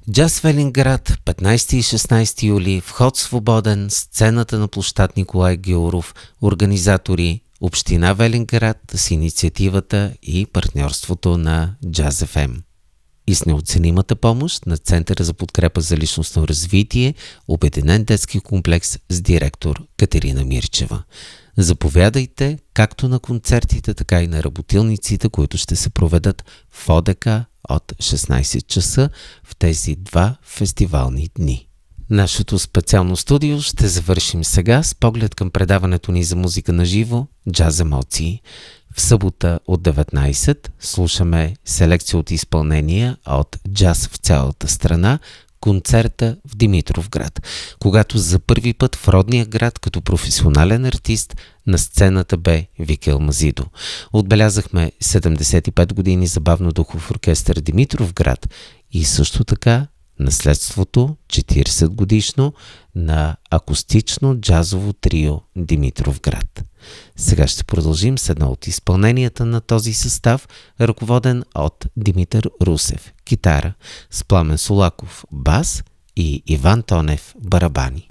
Джаз Велинград, 15 и 16 юли, вход свободен, сцената на площад Николай Гяуров, организатори Община Велинград с инициативата и партньорството на Джаз FM. И с неоценимата помощ на Центъра за подкрепа за личностно развитие, Обединен детски комплекс с директор Катерина Мирчева. Заповядайте както на концертите, така и на работилниците, които ще се проведат в ОДК от 16 часа в тези два фестивални дни. Нашето специално студио ще завършим сега с поглед към предаването ни за музика на живо Джаз Емоции. В събота от 19 слушаме селекция от изпълнения от джаз в цялата страна, концерта в Димитровград, когато за първи път в родния град като професионален артист на сцената бе Вики Алмазидо. Отбелязахме 75 години забавно духов оркестър Димитровград и също така наследството 40 годишно на акустично джазово трио Димитровград. Сега ще продължим с едно от изпълненията на този състав, ръководен от Димитър Русев, китара, с Пламен Солаков, бас и Иван Тонев, барабани.